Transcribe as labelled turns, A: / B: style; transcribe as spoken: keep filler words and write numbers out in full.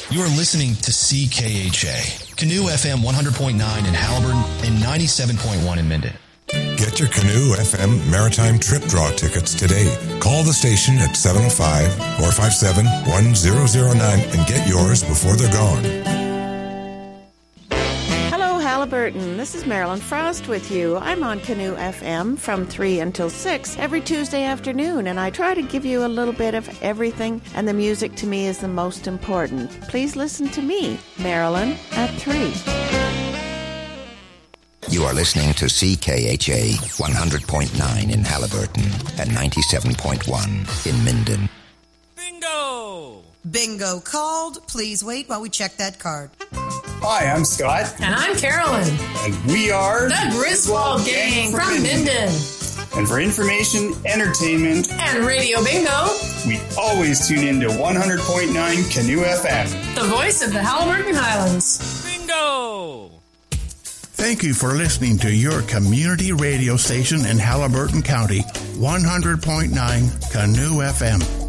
A: You are listening to C K H A, Canoe F M one hundred point nine in Haliburton and ninety-seven point one in Minden.
B: Get your Canoe F M Maritime Trip Draw tickets today. Call the station at seven oh five, four five seven, one zero zero nine and get yours before they're gone.
C: Haliburton. This is Marilyn Frost with you. I'm on Canoe F M from three until six every Tuesday afternoon, and I try to give you a little bit of everything, and the music to me is the most important. Please listen to me, Marilyn, at three.
D: You are listening to C K H A one hundred point nine in Haliburton and ninety-seven point one in Minden.
E: Bingo!
F: Bingo called. Please wait while we check that card.
G: Hi, I'm Scott.
H: And I'm Carolyn.
G: And we are
H: the Griswold Gang from, from Minden. Minden.
G: And for information, entertainment,
H: and Radio Bingo,
G: we always tune in to one hundred point nine Canoe F M.
H: The voice of the Haliburton Highlands.
E: Bingo!
I: Thank you for listening to your community radio station in Haliburton County, one hundred point nine Canoe F M.